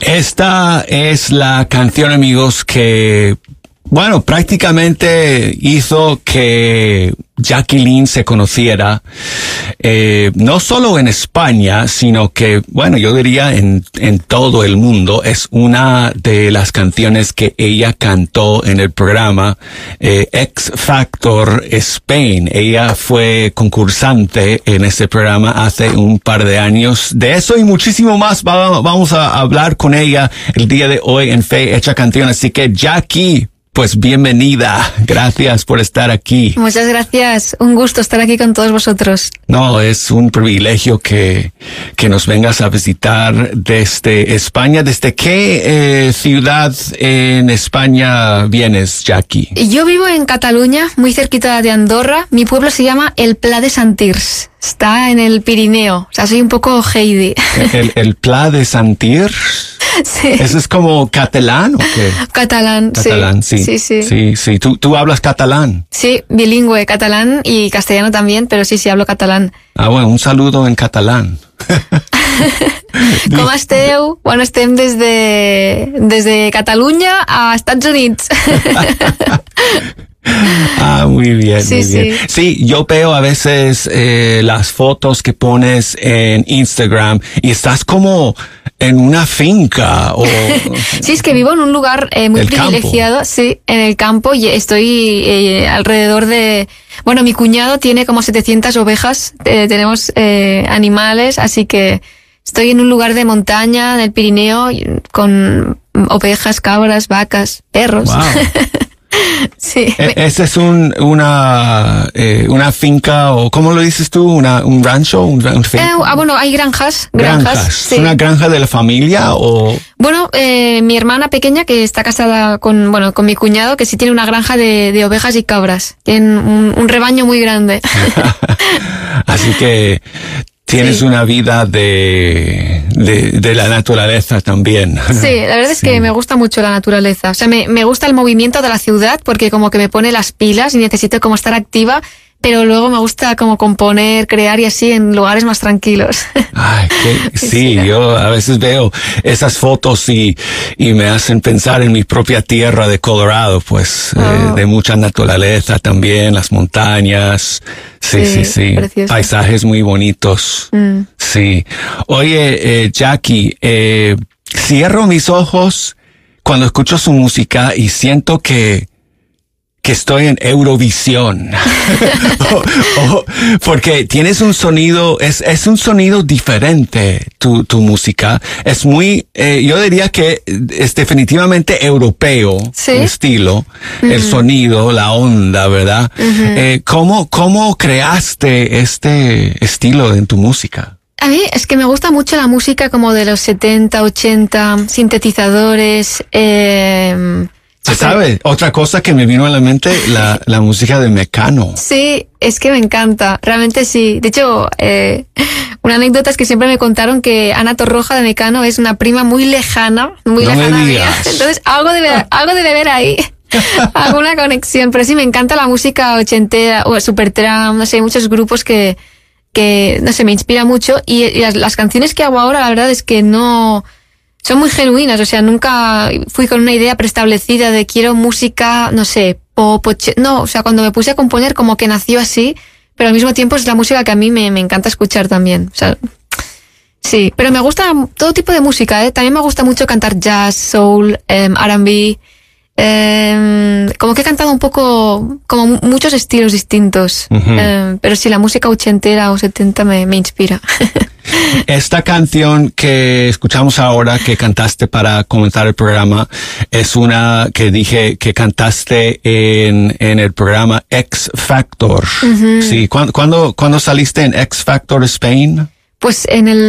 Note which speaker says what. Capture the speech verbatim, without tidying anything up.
Speaker 1: Esta es la canción, amigos, que, bueno, prácticamente hizo que Jacqueline se conociera, eh, no solo en España, sino que, bueno, yo diría en, en todo el mundo. Es una de las canciones que ella cantó en el programa eh, X Factor Spain. Ella fue concursante en ese programa hace un par de años. De eso y muchísimo más va, vamos a hablar con ella el día de hoy en Fe Hecha Canción. Así que, Jackie, pues bienvenida. Gracias por estar aquí.
Speaker 2: Muchas gracias. Un gusto estar aquí con todos vosotros.
Speaker 1: No, es un privilegio que, que nos vengas a visitar desde España. ¿Desde qué eh, ciudad en España vienes, Jackie?
Speaker 2: Yo vivo en Cataluña, muy cerquita de Andorra. Mi pueblo se llama El Pla de Sant Tirs. Está en el Pirineo. O sea, soy un poco Heidi.
Speaker 1: ¿El, el Pla de Sant Tirs?
Speaker 2: Sí.
Speaker 1: ¿Eso es como catalán o qué?
Speaker 2: Catalán,
Speaker 1: Catalán, sí.
Speaker 2: Sí, sí.
Speaker 1: Sí, sí. ¿Tú, tú hablas catalán?
Speaker 2: Sí, bilingüe, catalán y castellano también, pero sí, sí, hablo catalán.
Speaker 1: Ah, bueno, un saludo en catalán.
Speaker 2: Com esteu? Bueno, estem des de, des de Catalunya a Estats Units.
Speaker 1: Ah, muy bien,
Speaker 2: Sí,
Speaker 1: muy bien.
Speaker 2: sí.
Speaker 1: Sí, yo veo a veces eh, las fotos que pones en Instagram y estás como en una finca o...
Speaker 2: Sí, es que vivo en un lugar eh, muy
Speaker 1: El
Speaker 2: privilegiado, sí, en el campo, y estoy eh, alrededor de... Bueno, mi cuñado tiene como setecientas ovejas, eh, tenemos eh, animales, así que estoy en un lugar de montaña, en el Pirineo, y- con ovejas, cabras, vacas, perros.
Speaker 1: Wow.
Speaker 2: Sí.
Speaker 1: E- ¿Esa es un, una, eh, una finca o cómo lo dices tú? Una, ¿Un rancho? ¿Un, un fin-
Speaker 2: Eh, ah, bueno, hay granjas, granjas.
Speaker 1: Granjas.
Speaker 2: sí.
Speaker 1: ¿Es una granja de la familia o...?
Speaker 2: Bueno, eh, mi hermana pequeña, que está casada con, bueno, con mi cuñado, que sí tiene una granja de, de ovejas y cabras. Tienen un, un rebaño muy grande.
Speaker 1: Así que tienes
Speaker 2: Sí.
Speaker 1: una vida de, de, de la naturaleza también.
Speaker 2: Sí, la verdad es
Speaker 1: Sí.
Speaker 2: que me gusta mucho la naturaleza. O sea, me, me gusta el movimiento de la ciudad porque como que me pone las pilas y necesito como estar activa, pero luego me gusta como componer, crear y así en lugares más tranquilos.
Speaker 1: Ay, que, sí,
Speaker 2: Sí.
Speaker 1: yo a veces veo esas fotos y, y me hacen pensar en mi propia tierra de Colorado, pues, eh,
Speaker 2: Oh.
Speaker 1: de mucha naturaleza también, las montañas. Sí, sí,
Speaker 2: Sí,
Speaker 1: sí.
Speaker 2: precioso.
Speaker 1: Paisajes muy bonitos.
Speaker 2: Mm.
Speaker 1: Sí. Oye, eh, Jackie, eh, cierro mis ojos cuando escucho su música y siento que que estoy en Eurovisión. o, o, porque tienes un sonido, es, es un sonido diferente tu, tu música. Es muy, eh, yo diría que es definitivamente europeo,
Speaker 2: Sí.
Speaker 1: el estilo, el sonido, la onda, ¿verdad? eh, ¿cómo, ¿Cómo creaste este estilo en tu música?
Speaker 2: A mí es que me gusta mucho la música como de los setenta, ochenta, sintetizadores, eh,
Speaker 1: ¿Se sabe? Otra cosa que me vino a la mente, la, la música de Mecano.
Speaker 2: Sí, es que me encanta, realmente sí. De hecho, eh, una anécdota es que siempre me contaron que Ana Torroja de Mecano es una prima muy lejana, muy
Speaker 1: No me
Speaker 2: lejana mía.
Speaker 1: digas.
Speaker 2: Entonces, algo debe, algo debe haber ahí. Alguna conexión. Pero sí, me encanta la música ochentera, o Supertramp, no sé, muchos grupos que, que, no sé, me inspira mucho. Y, y las, las canciones que hago ahora, la verdad es que no... Son muy genuinas, o sea, nunca fui con una idea preestablecida de quiero música, no sé, pop, oche- no, o sea, cuando me puse a componer como que nació así, pero al mismo tiempo es la música que a mí me, me encanta escuchar también, o sea, sí, pero me gusta todo tipo de música, ¿eh? También me gusta mucho cantar jazz, soul, eh, R and B, eh, como que he cantado un poco, como mu- muchos estilos distintos,
Speaker 1: Ujú.
Speaker 2: eh, pero sí, la música ochentera o setenta me, me inspira.
Speaker 1: Esta canción que escuchamos ahora, que cantaste para comenzar el programa, es una que dije que cantaste en, en el programa X Factor. Sí, ¿cuándo, cuándo, ¿cuándo saliste en X Factor Spain?
Speaker 2: Pues en el